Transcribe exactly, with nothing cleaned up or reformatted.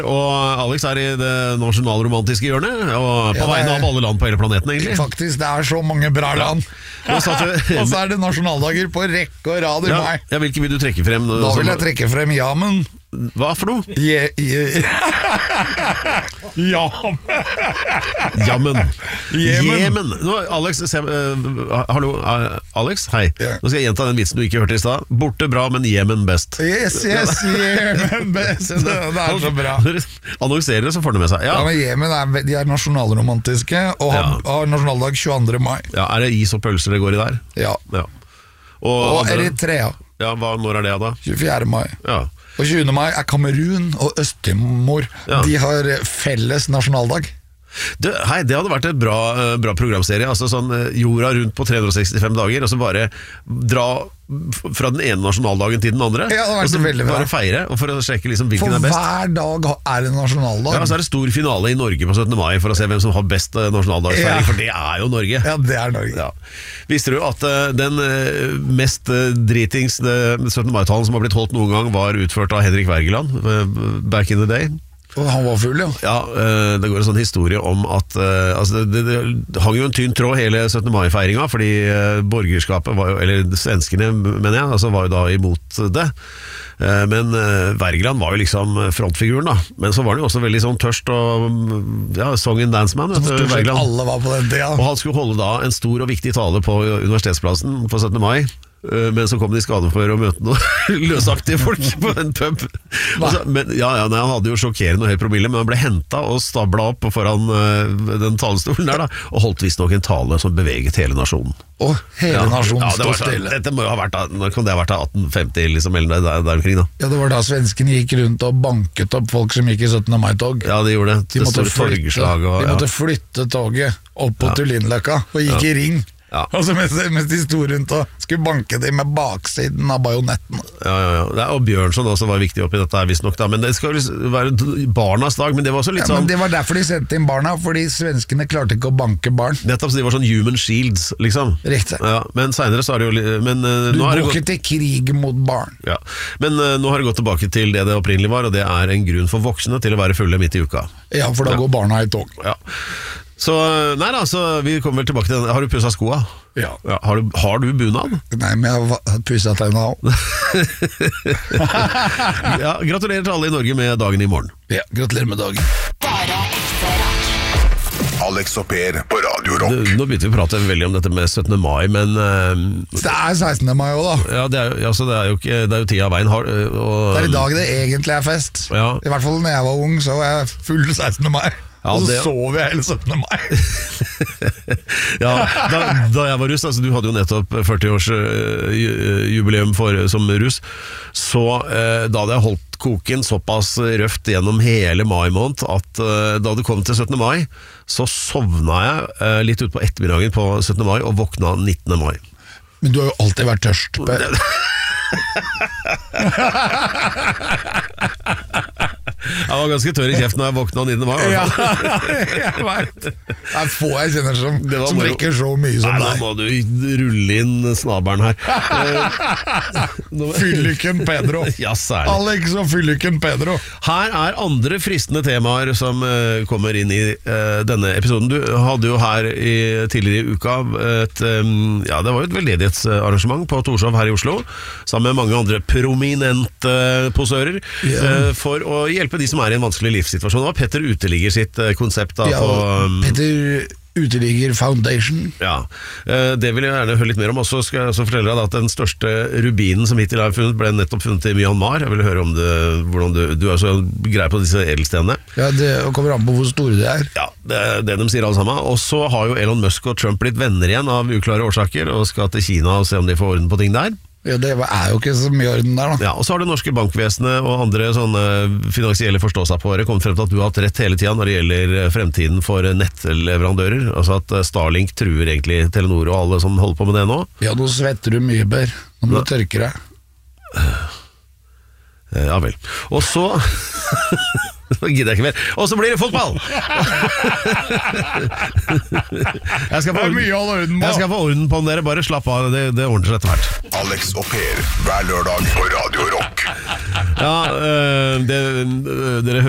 Og Alex er i det nasjonalromantiske hjørnet, og på ja, vegne av alle land på hele planeten egentlig. Faktisk, det er så mange bra land. Ja. Og så er det nasjonaldager på rekke og rad i ja, mai. Ja, hvilke vil du trekke frem? Da vil jeg trekke frem Jamen. Hva for noe? Je, je. Jamen. Jamen. Jemen. Nå, Alex, se, uh, hallo, uh, Alex, hei. Yeah. Nå skal jeg gjenta den vitsen du ikke hørte i sted. Borte bra, men Jemen best. Yes, yes, Jemen best. Det er så bra. Annonserer det, så får du med seg. Ja, ja men Jemen er, de er nasjonalromantiske, og har, ja. har nasjonaldag tjueandre mai. Ja, er det is og pølser det går i der? Ja. ja. Og, og Eritrea. Ja, hva, når er det da? tjuefjerde mai. Ja. Og tjuende mai er Kamerun og Øst-Timor. Ja. De har felles nasjonaldag. Det, hei, det hadde vært et bra, bra programserie. Altså sånn jorda rundt på tre hundre sekstifem dager, og så bare dra fra den ene nasjonaldagen til den andre. Ja, det har vært veldig bra. Bare feire, og for å sjekke liksom hvilken for er best. For hver dag er det nasjonaldag. Ja, så er det stor finale i Norge på syttende mai for å se hvem som har best nasjonaldagsfeiring, ja. For det er jo Norge. Ja, det er Norge. Ja. Visste du at uh, den uh, mest uh, dritings syttende mai-talen som har blitt holdt noen gang var utført av Henrik Wergeland, uh, back in the day? Og han var full, ja. Ja, uh, det går en sånn historie om at uh, altså det, det, det hang jo en tynn tråd hele syttende mai-feiringa, fordi uh, borgerskapet var jo, eller svenskene, mener jeg, altså var jo da imot det. Uh, men uh, Wergeland var jo liksom frontfiguren da. Men så var han jo også veldig sånn tørst og ja, song and dance man, vet du, Wergeland. Alle var på den tida. Og han skulle holde da en stor og viktig tale på Universitetsplassen på syttende mai. Men så kom de i skade for å møte noen løsaktige folk på en pub. Så, men, ja, ja, nei, han hadde jo sjokkerende høy promille, men han ble hentet og stablet opp foran uh, den talestolen der da, og holdt visst nok en tale som beveget hele nasjonen. Og hele ja, nasjonen ja, stod stille. Dette må jo ha vært da, når kan det ha vært da atten femti liksom, eller der, der omkring da? Ja, det var da svenskene gikk rundt og banket opp folk som gikk i syttende mai-tog. Ja, de gjorde det. De, det måtte flytte, og, de ja. måtte flytte toget opp på ja. Tullinløkka og gikk ja. i ring. Ja. Altså mens, mens de sto rundt og skulle banke dem med baksiden av bajonetten. Ja, ja, ja. Og Bjørnson også var viktig oppi dette, visst nok da. Men det skal jo være barnas dag, men det var også litt ja, sånn. Men det var derfor de sendte inn barna, fordi svenskene klarte ikke å banke barn. Nettopp, så de var sånn human shields, liksom. Riktig. Ja, men senere så har det jo men, uh, Du går ikke til krig mot barn. Ja, men uh, nå har det gått tilbake til det det opprinnelig var, og det er en grunn for voksne til å være fulle midt i uka. Ja, for da ja. går barna i tog. Ja. Så, nei da, så vi kommer vel tilbake til den. Har du pusset skoa? Ja. Ja, har, du, har du bunad? Nei, men jeg har pusset tenna også. Ja, gratulerer til alle i Norge med dagen i morgen. Ja, gratulerer med dagen. Bare ekte rock. Alex og Per på Radio Rock. Det, nå begynte vi å prate veldig om dette med syttende mai, men uh, det er sekstende mai også da. Ja, det er, altså, det er jo ikke, det er jo tida av veien har, og, det er i dag det egentlig er fest. Ja. I hvert fall når jeg var ung, så var jeg full sekstende mai. Ja, og så det... sov jeg hele syttende mai. Ja, da, da jeg var russ, altså, du hadde jo nettopp førti års uh, jubileum for, som russ, så uh, da hadde jeg holdt koken såpass røft gjennom hele mai måned, at uh, da det kom til syttende mai, så sovna jeg uh, litt ut på ettermiddagen på syttende mai, og våkna nittende mai. Men du har jo alltid vært tørst, Per. Jeg var ganske tørr i kjeften når jeg våkna nittende mai. Ja, jeg vet. Det er få jeg kjenner som, som bare... drikker så mye som nei, deg. Nå må du rulle inn snabelen her. Fylliken Pedro. Ja, særlig. Alex og Fylliken Pedro. Her er andre fristende temaer som uh, kommer inn i uh, denne episoden. Du hadde jo her i, tidligere i uka et, um, ja, det var jo et veldedighetsarrangement på Torshov her i Oslo, sammen med mange andre prominente posører, yeah. uh, for å hjelpe de som er i en vanskelig livssituasjon. Det var Petter Uteligger sitt konsept da, ja, på, um, Petter Uteligger Foundation. Ja, det vil jeg gjerne høre litt mer om. Også skal jeg også fortelle deg at den største rubinen som hittil har funnet, ble nettopp funnet i Myanmar. Jeg vil høre om det, hvordan du, du er så grei på disse edelstenene. Ja, det kommer an på hvor store det er. Ja, det er det de sier alle sammen. Og så har jo Elon Musk og Trump blitt venner igjen av uklare årsaker, og skal til Kina og se om de får orden på ting der. Ja, det er jo ikke så mye orden der da. Ja, og så har det norske bankvesenet og andre sånne finansielle forståsapåere kommet frem til at du har hatt rett hele tiden når det gjelder fremtiden for nettleverandører. Altså at Starlink truer egentlig Telenor og alle som holder på med det nå. Ja, nå svetter du mye, Per. Nå må du tørke deg. Ja vel. Og så Nå gidder jeg ikke mer. Og så blir det fotball! Jeg skal få orden, jeg skal få orden på den, dere. Bare slapp av, det, det ordner seg etter hvert. Alex og Per, hver lørdag på Radio Rock. Ja, øh, det, dere hører